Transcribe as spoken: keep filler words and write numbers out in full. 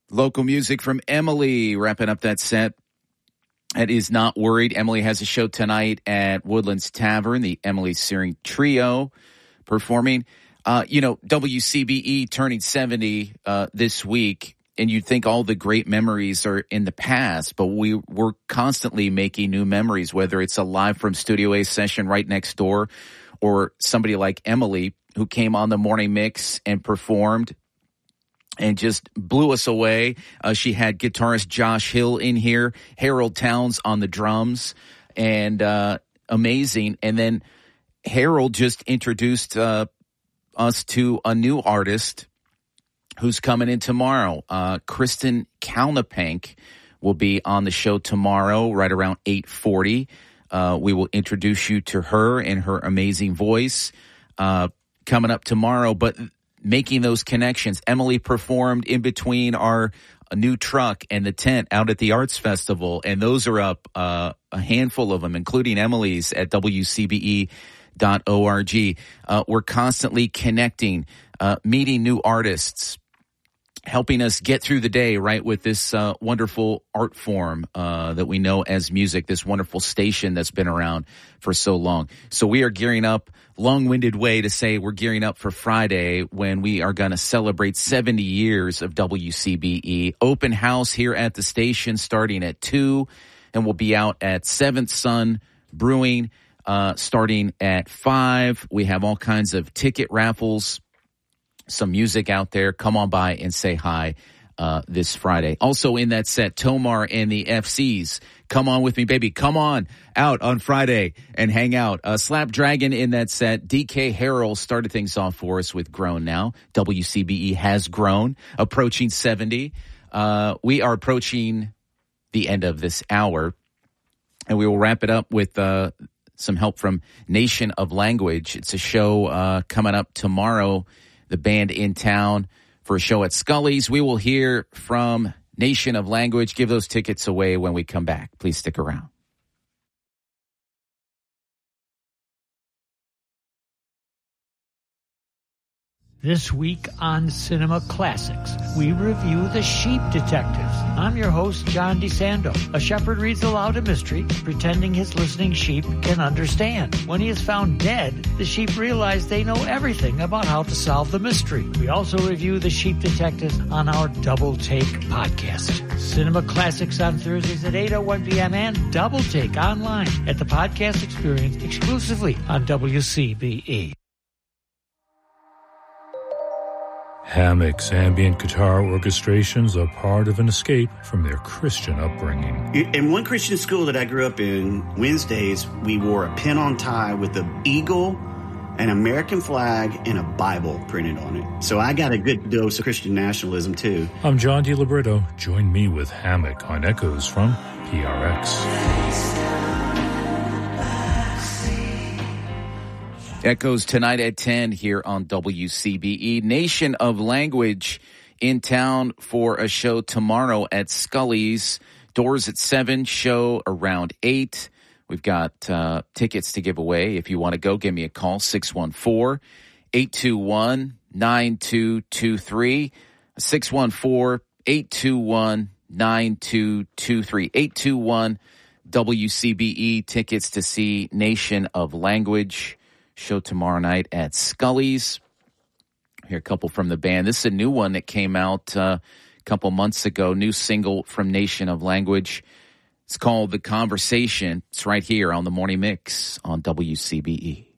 Local music from Emily, wrapping up that set. It is Not Worried. Emily has a show tonight at Woodlands Tavern, the Emily Searing Trio performing. Uh, you know, W C B E turning seventy uh, this week, and you'd think all the great memories are in the past, but we, we're constantly making new memories, whether it's a live from Studio A session right next door or somebody like Emily who came on the morning mix and performed and just blew us away. Uh, she had guitarist Josh Hill in here, Harold Towns on the drums, and uh, amazing. And then Harold just introduced uh, us to a new artist who's coming in tomorrow. Uh, Kristen Kalnapank will be on the show tomorrow right around eight forty. Uh, we will introduce you to her and her amazing voice uh, coming up tomorrow. But making those connections, Emily performed in between our new truck and the tent out at the Arts Festival, and those are up, uh, a handful of them, including Emily's at W C B E dot org. Uh, we're constantly connecting, uh, meeting new artists, helping us get through the day, right, with this uh, wonderful art form uh, that we know as music, this wonderful station that's been around for so long. So we are gearing up, long-winded way to say we're gearing up for Friday when we are going to celebrate seventy years of W C B E. Open house here at the station starting at two, and we'll be out at Seventh Son Brewing uh, starting at five. We have all kinds of ticket raffles, some music out there. Come on by and say hi uh, this Friday. Also in that set, Tomar and the F Cs. Come on with me, baby. Come on out on Friday and hang out. Uh, Slap Dragon in that set. D K Harrell started things off for us with Grown Now. W C B E has grown, approaching seventy. Uh, we are approaching the end of this hour, and we will wrap it up with uh, some help from Nation of Language. It's a show uh, coming up tomorrow. The band in town for a show at Scully's. We will hear from Nation of Language. Give those tickets away when we come back. Please stick around. This week on Cinema Classics, we review The Sheep Detectives. I'm your host, John DeSando. A shepherd reads aloud a mystery, pretending his listening sheep can understand. When he is found dead, the sheep realize they know everything about how to solve the mystery. We also review The Sheep Detectives on our Double Take podcast. Cinema Classics on Thursdays at eight oh one p.m. and Double Take online at the podcast experience exclusively on W C B E. Hammock's ambient guitar orchestrations are part of an escape from their Christian upbringing. In one Christian school that I grew up in, Wednesdays, we wore a pin-on tie with an eagle, an American flag, and a Bible printed on it. So I got a good dose of Christian nationalism, too. I'm John DiLibretto. Join me with Hammock on Echoes from P R X. Echoes tonight at ten here on W C B E. Nation of Language in town for a show tomorrow at Scully's. Doors at seven, show around eight. We've got uh, tickets to give away. If you want to go, give me a call, six one four, eight two one, nine two two three, six one four, eight two one, nine two two three, eight two one W C B E. Tickets to see Nation of Language. Show tomorrow night at Scully's. Here a couple from the band. This is a new one that came out uh, a couple months ago. New single from Nation of Language. It's called The Conversation. It's right here on the Morning Mix on W C B E.